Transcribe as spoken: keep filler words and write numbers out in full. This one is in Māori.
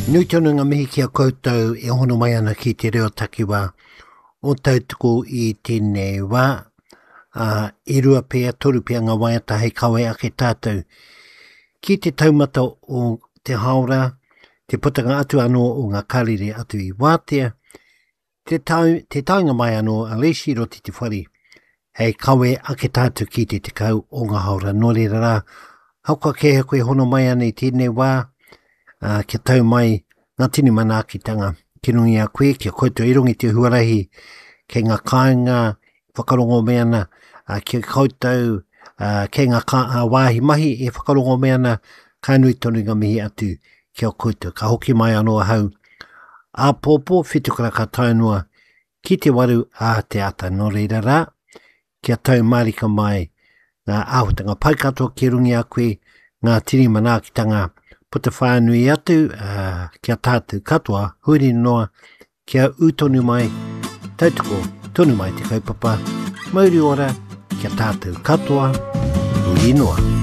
Nui tonu ngā mihi kia koutou e hono mai ana ki te reo takiwa o tautuko i tēnei wā. Uh, I rua pēr, toru pēr ngā waiata hei kawe ake tātou. Ki te taumata o te haora, te putanga atu anō o ngā karere atu i wātea, te, tau, te taunga mai anō a leisi roti te whari, hei kawe ake tātou ki te te kau o ngā haora nō reira rā. Hauka ke koe hono mai ana i tēnei wā, uh, kia tau mai ngā tini mana akitanga, ki rungi a koe, kia koutou i rungi te huarahi, kei ngā kāinga, whakarongo me ana, uh, kia koutou, uh, kei ngā kā, uh, wāhi mahi e whakarongo me ana, ka nui tonu ngā mihi atu, kia koutou, ka hoki mai anō hau. A pōpō, whitukara ka taunua, ki te waru a te ata nō reira rā, kia tau marika mai, ngā āhutanga paikato ki rungi a koe, ngā tini mana akitanga, puta whānui atu, uh, kia tātou katoa, huri noa, kia utonu mai, tautoko, tonu mai te kaupapa, mauri ora, kia tātou katoa, huri noa.